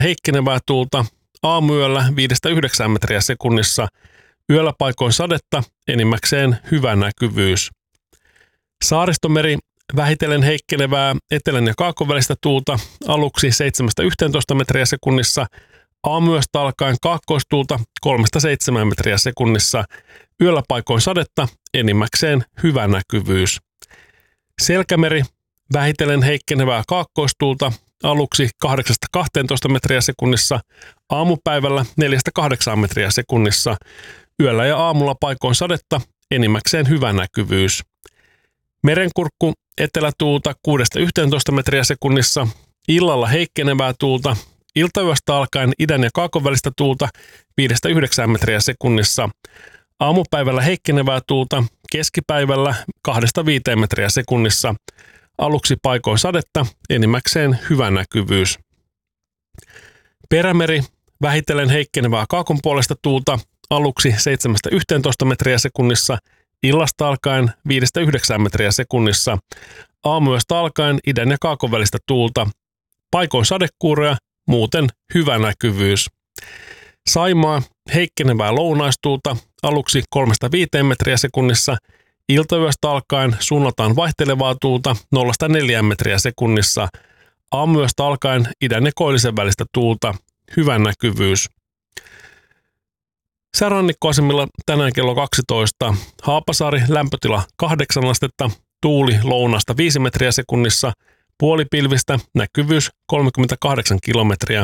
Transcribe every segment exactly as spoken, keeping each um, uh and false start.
heikkenevää tuulta, aamuyöllä viidestä yhdeksään metriä sekunnissa, yöllä paikoin sadetta, enimmäkseen hyvä näkyvyys. Saaristomeri, vähitellen heikkenevää etelän ja kaakon välistä tuulta, aluksi seitsemästä yhteentoista metriä sekunnissa, aamuyöstä alkaen kaakkoistuulta kolmesta seitsemään metriä sekunnissa, yöllä paikoin sadetta, enimmäkseen hyvä näkyvyys. Selkämeri, vähitellen heikkenevää kaakkoistuulta, aluksi kahdeksasta kahteentoista metriä sekunnissa, aamupäivällä neljästä kahdeksaan metriä sekunnissa, yöllä ja aamulla paikoin sadetta, enimmäkseen hyvä näkyvyys. Merenkurkku, etelätuulta kuudesta yhteentoista metriä sekunnissa, illalla heikkenevää tuulta, iltayöstä alkaen idän ja kaakon välistä tuulta viidestä yhdeksään metriä sekunnissa, aamupäivällä heikkenevää tuulta, keskipäivällä kahdesta viiteen metriä sekunnissa, aluksi paikoin sadetta, enimmäkseen hyvä näkyvyys. Perämeri, vähitellen heikkenevää kaakon puolesta tuulta, aluksi seitsemästä yhteentoista metriä sekunnissa, illasta alkaen viidestä yhdeksään metriä sekunnissa, aamuyöstä alkaen idän ja kaakon välistä tuulta, paikoin sadekuuroja, muuten hyvä näkyvyys. Saimaa, heikkenevää lounaistuulta, aluksi kolmesta viiteen metriä sekunnissa, iltayöstä alkaen suunnataan vaihtelevaa tuulta nollasta neljään metriä sekunnissa, aamuyöstä alkaen idän ja koillisen välistä tuulta, hyvä näkyvyys. Säärannikkoasemilla tänään kello kaksitoista, Haapasaari lämpötila kahdeksan astetta, tuuli lounasta viisi metriä sekunnissa, puolipilvistä, näkyvyys kolmekymmentäkahdeksan kilometriä.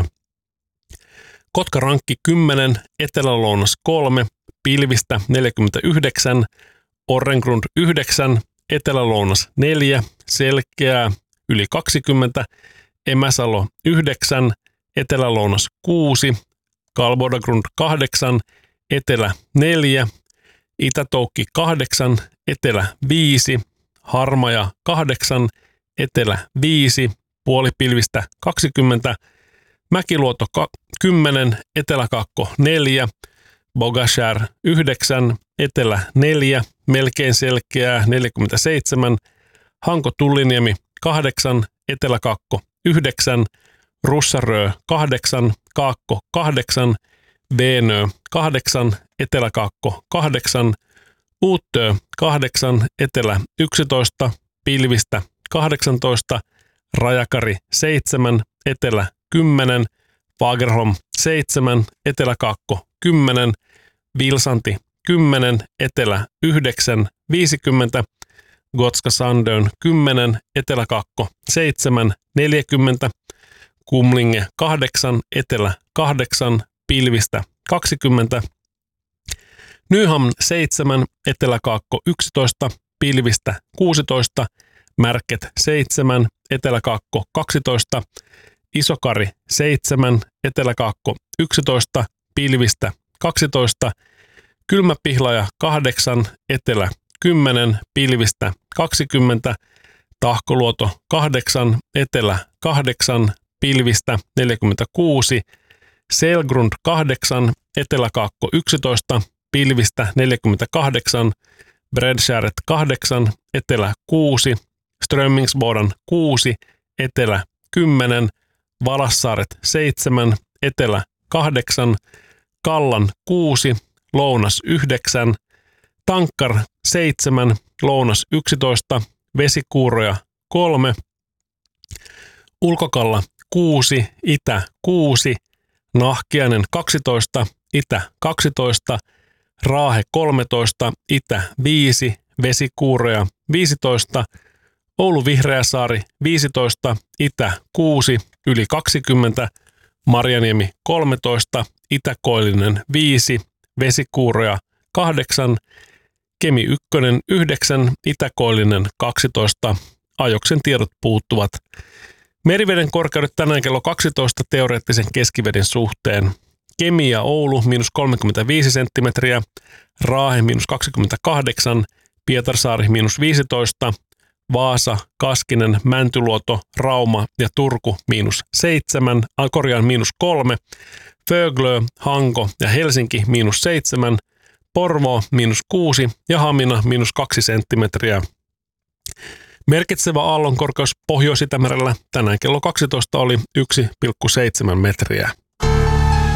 Kotkarankki kymmenen, etelälounas kolme, pilvistä neljäkymmentäyhdeksän, Orrengrund yhdeksän, etelälounas neljä, selkeää yli kaksikymmentä, Emäsalo yhdeksän, etelälounas kuusi, Kalbodagrund kahdeksan, etelä neljä, Itätoukki kahdeksan, etelä viisi, Harmaja kahdeksan, etelä viisi, puolipilvistä kaksikymmentä, Mäkiluoto kymmenen, eteläkaakko neljä, Bogashär yhdeksän, etelä neljä, melkein selkeää neljäkymmentäseitsemän, Hanko-Tulliniemi kahdeksan, eteläkaakko yhdeksän, Russarö kahdeksan, Kaakko kahdeksan, Veenö kahdeksan, eteläkaakko kahdeksan, Uuttö kahdeksan, etelä yksitoista, pilvistä kahdeksantoista, Rajakari seitsemän, etelä kymmenen, Fagerholm seitsemän, eteläkaakko kymmenen, Vilsanti kymmenen, etelä yhdeksän, viisikymmentä, Gotska Sandön kymmenen, eteläkaakko seitsemän, neljäkymmentä, Kumlinge kahdeksan, etelä kahdeksan, pilvistä kaksikymmentä, Nyhamn seitsemän, eteläkaakko yksitoista, pilvistä kuusitoista, Märket seitsemän, eteläkaakko kaksitoista, Isokari seitsemän, eteläkaakko yksitoista, pilvistä kaksitoista, Kylmäpihlaja kahdeksan, etelä kymmenen, pilvistä kaksikymmentä, Tahkoluoto kahdeksan, etelä kahdeksan, pilvistä neljäkymmentäkuusi, Selgrund kahdeksan, eteläkaakko yksitoista, pilvistä neljäkymmentäkahdeksan, Bredskäret kahdeksan, etelä kuusi, Strömmingsbodan kuusi, etelä kymmenen, Valassaaret seitsemän, etelä kahdeksan, Kallan kuusi, lounas yhdeksän, Tankkar seitsemän, lounas yksitoista, Vesikuuroja kolme, Ulkokalla kuusi, itä kuusi, Nahkiainen kaksitoista, itä kaksitoista, Raahe kolmetoista, itä viisi, Vesikuuroja viisitoista, Oulu Vihreäsaari viisitoista, itä kuusi, yli kaksikymmentä, Marjaniemi kolmetoista, Itäkoillinen viisi, Vesikuuroja kahdeksan, Kemi yksi yhdeksän, Itäkoillinen kaksitoista, ajoksen tiedot puuttuvat. Meriveden korkeudet tänään kello kaksitoista teoreettisen keskiveden suhteen. Kemi ja Oulu miinus kolmekymmentäviisi senttimetriä, Raahe miinus kaksikymmentäkahdeksan, Pietarsaari miinus viisitoista, Vaasa, Kaskinen, Mäntyluoto, Rauma ja Turku miinus seitsemän, Korjaan miinus kolme, Föglö, Hanko ja Helsinki miinus seitsemän, Porvoo miinus kuusi ja Hamina miinus kaksi senttimetriä. Merkitsevä aallonkorkeus Pohjois-Itämerellä tänään kello kaksitoista oli yksi pilkku seitsemän metriä.